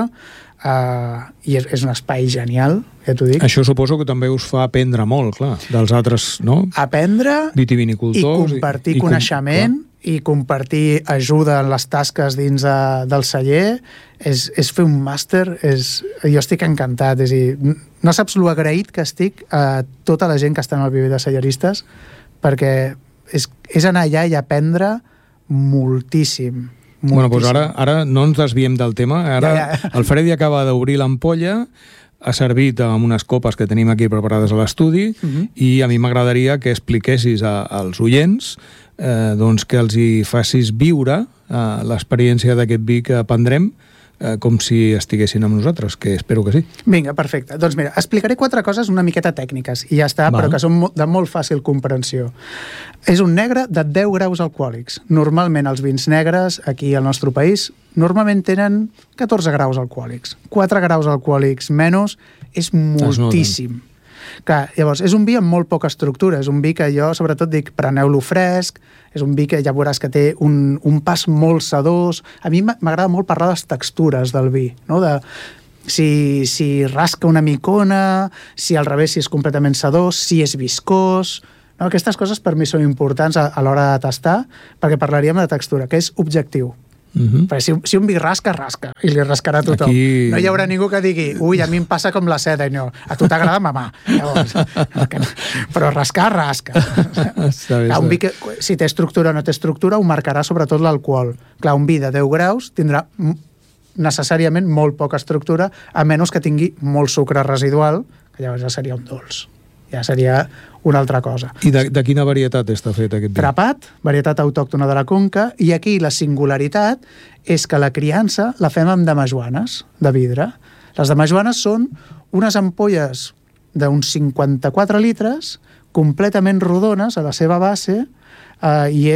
i és un espai genial, ja t'ho dic. Això suposo que també us fa aprendre molt, clar, dels altres, no? Aprendre vitivinicultors i compartir coneixement i compartir ajuda en les tasques dins del celler. És fer un màster, jo estic encantat, és a dir, no saps lo agraït que estic a tota la gent que està en el viver de selleristes, perquè és anar allà i aprendre moltíssim. Bueno, doncs ara no ens desviem del tema. Ara el Freddy acaba d'obrir l'ampolla, ha servit amb unes copes que tenim aquí preparades a l'estudi, i a mi m'agradaria que expliquessis als oients, doncs que els hi facis viure l'experiència d'aquest vi que prendrem, com si estiguessin amb nosaltres, que espero que sí. Vinga, perfecte. Doncs mira, explicaré 4 coses una miqueta tècniques, i ja està, però que són de molt fàcil comprensió. És un negre de 10 graus alcohòlics. Normalment els vins negres, aquí al nostre país, normalment tenen 14 graus alcohòlics. 4 graus alcohòlics menys és moltíssim. Clar, llavors, és un vi amb molt poca estructura, és un vi que jo sobretot dic, preneu-lo fresc, és un vi que ja veuràs que té un pas molt sedós. A mi m'agrada molt parlar de les textures del vi, no? De si rasca una micona, si al revés, si és completament sedós, si és viscós. No? Aquestes coses per mi són importants a l'hora de tastar, perquè parlaríem de textura, que és objectiu. Perquè si un vi rasca, i li rascarà a tothom. Aquí... No hi haurà ningú que digui ui, a mi em passa com la seda, i no, a tu t'agrada mamar. Llavors, però rascar. Un vi que, si té estructura o no té estructura, ho marcarà sobretot l'alcohol. Clar, un vi de 10 graus tindrà necessàriament molt poca estructura, a menys que tingui molt sucre residual, que llavors ja seria un dolç. Ja seria una altra cosa. I de quina varietat està fet aquest vi? Trapat, varietat autòctona de la Conca, i aquí la singularitat és que la criança la fem amb damajuanes de vidre. Les damajuanes són unes ampolles d'uns 54 litres, completament rodones a la seva base, i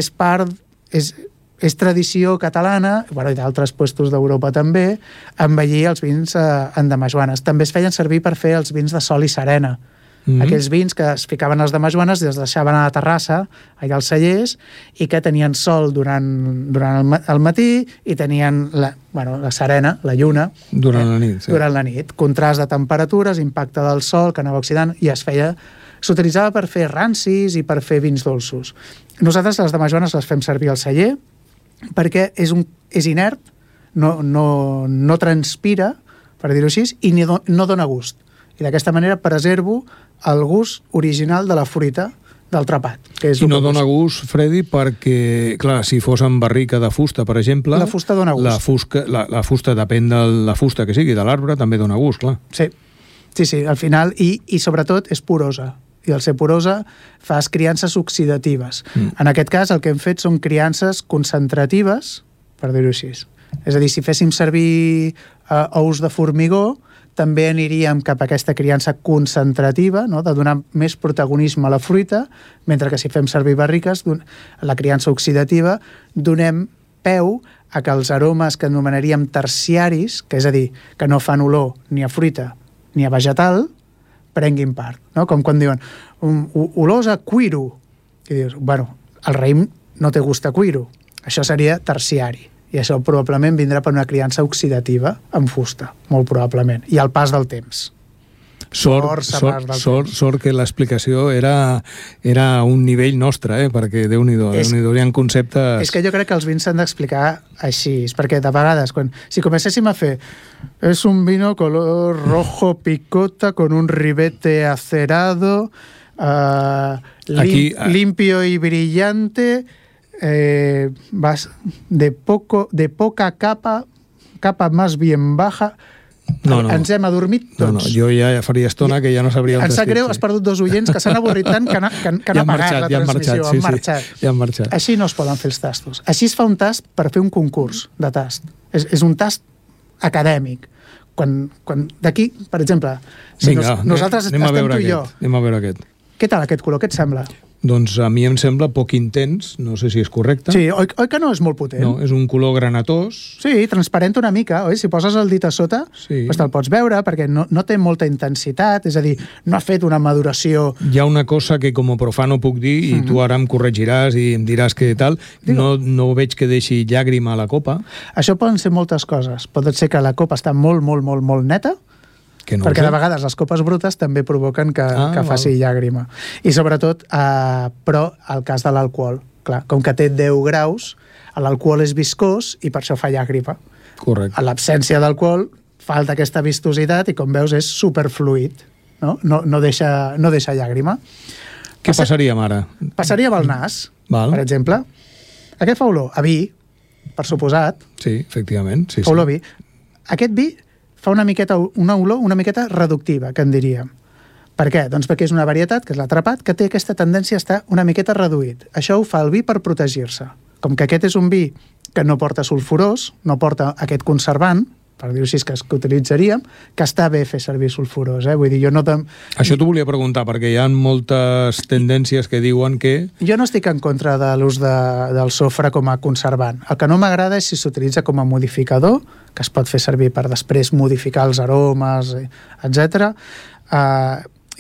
és tradició catalana, i d'altres puestos d'Europa també, envellir els vins en damajuanes. També es feien servir per fer els vins de sol i serena. Aquells vins que es ficaven a les damajuanes i es deixaven a la terrassa, allà als cellers, i que tenien sol durant el matí i tenien la serena, la lluna, durant la nit. Sí. Durant la nit. Contrast de temperatures, impacte del sol, que anava oxidant, i s'utilitzava per fer rancis i per fer vins dolços. Nosaltres les damajuanes les fem servir al celler perquè és inert, no transpira, per dir-ho així, i no dona gust. I d'aquesta manera preservo el gust original de la fruita del trapat. I no dona gust, Freddy, perquè, clar, si fos en barrica de fusta, per exemple... La fusta dona gust. La fusta, depèn de la fusta que sigui, de l'arbre, també dona gust, clar. Sí, al final, i sobretot és porosa. I al ser porosa fas criances oxidatives. En aquest cas, el que hem fet són criances concentratives, per dir-ho així. És a dir, si féssim servir ous de formigó, també aniríem cap a aquesta criança concentrativa, no? De donar més protagonisme a la fruita, mentre que si fem servir barriques, la criança oxidativa, donem peu a que els aromes que anomenaríem terciaris, que és a dir, que no fan olor ni a fruita ni a vegetal, prenguin part. No? Com quan diuen olors a cuiro, i dius, el raïm no té gust a cuiro, això seria terciari. I això probablement vindrà per una criança oxidativa en fusta, molt probablement, i al pas del temps. Sort que l'explicació era un nivell nostre, perquè Déu-n'hi-do, hi ha conceptes... És que jo crec que els vins s'han d'explicar així, perquè de vegades, si comencéssim a fer és un vino color rojo picota con un ribete acerado, limpio y brillante... de poca capa más bien baja. No. Ens hem adormit tots. Jo ja faria estona que ja no sabria on Em sap greu, has perdut 2 oients que s'han avorrit tant que han apagat la transmissió. Han marxat. Així no es poden fer els tastos. Així es fa un tast per fer un concurs de tast. És un tast acadèmic. Quan d'aquí, per exemple, nosaltres estem tu i jo. Anem a veure aquest. Què tal aquest color? Què et sembla? Doncs a mi em sembla poc intens, no sé si és correcte. Sí, oi que no és molt potent? No, és un color granatós. Sí, transparent una mica, oi? Si poses el dit a sota, doncs te'l pots veure, perquè no té molta intensitat, és a dir, no ha fet una maduració... Hi ha una cosa que com a profano puc dir, i tu ara em corregiràs i em diràs que tal, no veig que deixi llàgrima a la copa. Això poden ser moltes coses. Pot ser que la copa està molt, molt, molt, molt neta, perquè de vegades les copes brutes també provoquen que faci llàgrima. I sobretot, però el cas de l'alcohol, clar, com que té 10 graus, l'alcohol és viscós i per això fa llàgrima. Correcte. A l'absència d'alcohol falta aquesta vistositat i com veus és superfluid, no deixa llàgrima. Què passaríem ara? Passaríem al nas, per exemple. Aquest fa olor a vi, per suposat. Sí, efectivament. Fa olor a vi. Aquest vi fa una olor una miqueta reductiva, que en diríem. Per què? Doncs perquè és una varietat, que és l'atrapat, que té aquesta tendència a estar una miqueta reduït. Això ho fa el vi per protegir-se. Com que aquest és un vi que no porta sulfurós, no porta aquest conservant, per dir-ho així, que utilitzaríem, que està bé fer servir sulfurós. Vull dir, jo no... Això t'ho volia preguntar, perquè hi ha moltes tendències que diuen que... Jo no estic en contra de l'ús del sofre com a conservant. El que no m'agrada és si s'utilitza com a modificador, que es pot fer servir per després modificar els aromes, etc.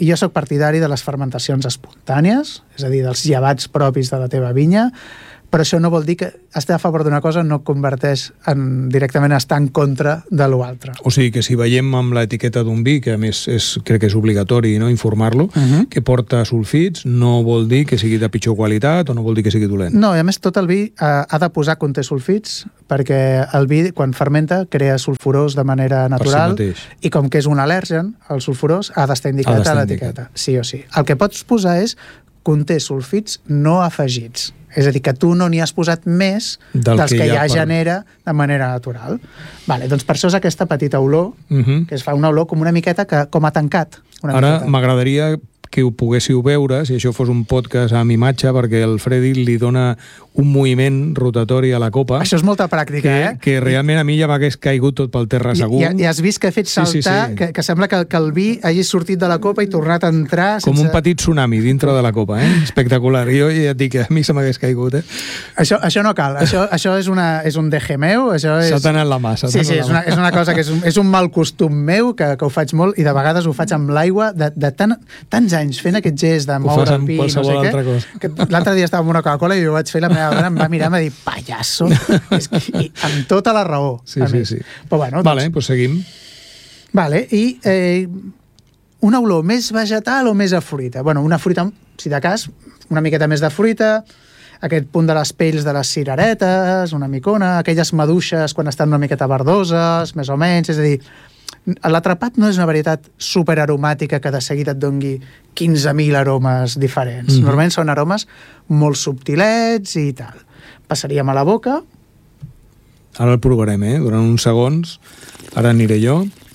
jo sóc partidari de les fermentacions espontànies, és a dir, dels llevats propis de la teva vinya, però això no vol dir que estar a favor d'una cosa no converteix directament a estar en contra de l'altre. O sigui que si veiem amb l'etiqueta d'un vi, que a més crec que és obligatori informar-lo, que porta sulfits, no vol dir que sigui de pitjor qualitat o no vol dir que sigui dolent. No, i a més tot el vi ha de posar conté sulfits, perquè el vi, quan fermenta, crea sulfurós de manera natural, i com que és un al·lèrgen, el sulfurós ha d'estar indicat a l'etiqueta, sí o sí. El que pots posar és conté sulfits no afegits. És a dir, que tu no n'hi has posat més dels que ja genera de manera natural. Vale, doncs per això és aquesta petita olor, que es fa una olor com una miqueta com a tancat. Ara m'agradaria que ho poguéssiu veure, si això fos un podcast amb imatge, perquè el Freddy li dona un moviment rotatori a la copa. Això és molta pràctica, que realment a mi ja m'hagués caigut tot pel terra segur. I has vist que he fet saltar, sí. Que sembla que el vi hagi sortit de la copa i tornat a entrar... Com un petit tsunami dintre de la copa, Espectacular. Jo ja et dic que a mi se m'hagués caigut, Això no cal. Això és un DG meu. S'ha anat la mà. Sí, és una cosa que és un mal costum meu, que ho faig molt, i de vegades ho faig amb l'aigua, de tants anys fent aquest gest de moure el vi, no sé què. L'altre dia estava amb una Coca-Cola i jo vaig fer la meva dona, em va mirar i em va dir, pallasso, amb tota la raó. Sí. Però bueno, doncs seguim. Vale, i una olor més vegetal o més a fruita? Bueno, una fruita, si de cas, una miqueta més de fruita, aquest punt de les pells de les cireretes, una micona, aquelles maduixes quan estan una miqueta verdoses, més o menys, és a dir, l'atrapat no és una varietat superaromàtica que de seguida et dongui 15.000 aromes diferents. Normalment són aromes molt subtilets i tal. Passaríem a la boca. Ara el provarem, durant uns segons. Ara aniré jo.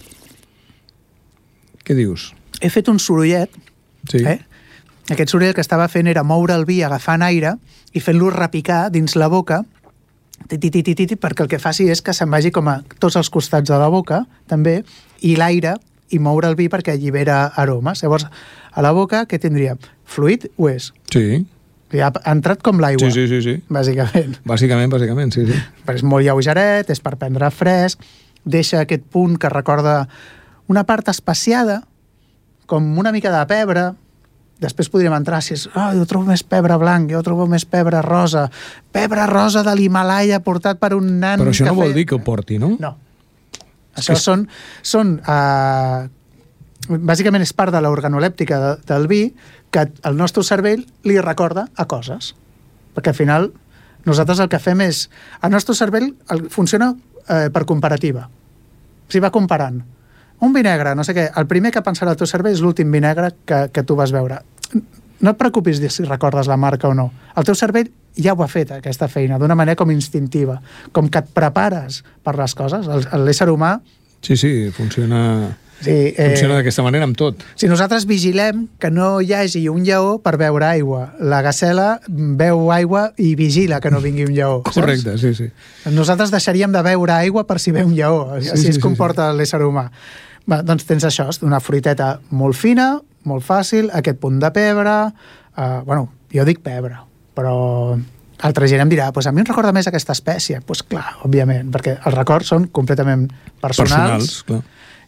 Què dius? He fet un sorollet. Sí. Aquest soroll que estava fent era moure el vi agafant aire i fent-lo repicar dins la boca, perquè el que faci és que se'n vagi com a tots els costats de la boca, també, i l'aire, i moure el vi perquè allibera aromes. Llavors, a la boca, què tindríem? Fluid ho és. Sí. Ha entrat com l'aigua. Sí. Bàsicament. Bàsicament, sí. Però és molt lleugeret, és per prendre fresc, deixa aquest punt que recorda una part especiada, com una mica de pebre. Després podríem entrar, si és, jo trobo més pebre blanc, jo trobo més pebre rosa de l'Himàlaia portat per un nan... Però això no vol dir que ho porti, no? No. Això són bàsicament és part de l'organolèptica del vi que el nostre cervell li recorda a coses. Perquè al final nosaltres el que fem és... El nostre cervell funciona per comparativa. Si va comparant. Un vi negre, no sé què, el primer que pensarà el teu cervell és l'últim vi negre que tu vas veure. No et preocupis si recordes la marca o no. El teu cervell ja ho ha fet, aquesta feina, d'una manera com instintiva. Com que et prepares per les coses. L'ésser humà... Sí, funciona d'aquesta manera amb tot. Si nosaltres vigilem que no hi hagi un lleó per beure aigua, la gacela beu aigua i vigila que no vingui un lleó. Correcte, saps? Sí. Nosaltres deixaríem de beure aigua per si ve un lleó. Així es comporta l'ésser humà. Va, doncs tens això, una fruiteta molt fina, molt fàcil, aquest punt de pebre, jo dic pebre, però altra gent em dirà, a mi em recorda més aquesta espècie. Doncs clar, òbviament, perquè els records són completament personals clar.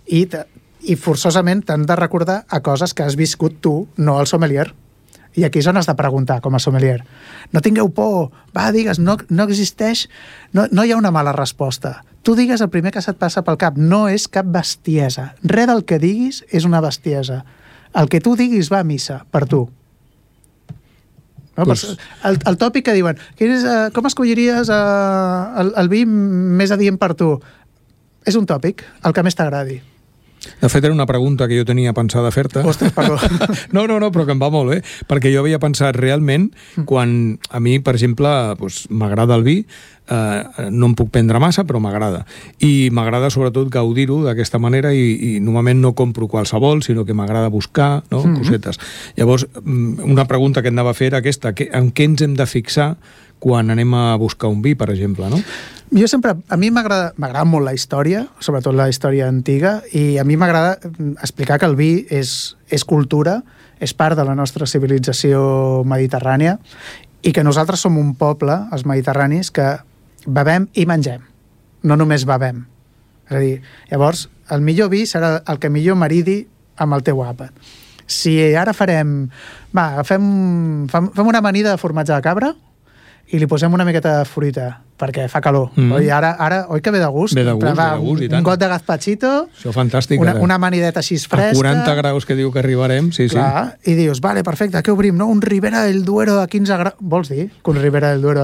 I forçosament t'han de recordar a coses que has viscut tu, no el sommelier. I aquí és on has de preguntar, com a sommelier. No tingueu por, digues, no existeix, no hi ha una mala resposta. Tu digues el primer que se't passa pel cap, no és cap bestiesa. Res del que diguis és una bestiesa. El que tu diguis va a missa, per tu. No? Pues... El tòpic que diuen, com escolliries el vi més adient per tu? És un tòpic, el que més t'agradi. De fet, era una pregunta que jo tenia pensada fer-te. Ostres, perdó. No, però que em va molt bé, perquè jo havia pensat realment, quan a mi, per exemple, m'agrada el vi, no em puc prendre massa, però m'agrada. I m'agrada sobretot gaudir-ho d'aquesta manera i normalment no compro qualsevol, sinó que m'agrada buscar, no? Cosetes. Llavors, una pregunta que em anava a fer era aquesta, en què ens hem de fixar quan anem a buscar un vi, per exemple, no? Jo sempre, a mi m'agrada molt la història, sobretot la història antiga, i a mi m'agrada explicar que el vi és cultura, és part de la nostra civilització mediterrània, i que nosaltres som un poble, els mediterranis, que bevem i mengem, no només bevem. És a dir, llavors, el millor vi serà el que millor maridi amb el teu àpat. Si ara fem una amanida de formatge de cabra i li posem una miqueta de fruita, perquè fa calor. Oi, ara, oi que ve de gust? Ve de gust, i tant. Un got de gazpachito, això fantàstic. Una amanideta així fresca. A 40 graus que diu que arribarem, sí. Clar, i dius, vale, perfecte, què obrim? No? Un Ribera del Duero a 15 graus. Vols dir que un Ribera del Duero